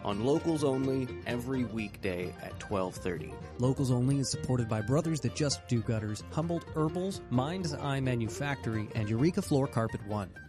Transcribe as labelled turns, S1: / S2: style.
S1: on Locals Only every weekday at 12:30.
S2: Locals Only is supported by Brothers That Just Do Gutters, Humboldt Herbals, Mind's Eye Manufactory, and Eureka Floor Carpet One.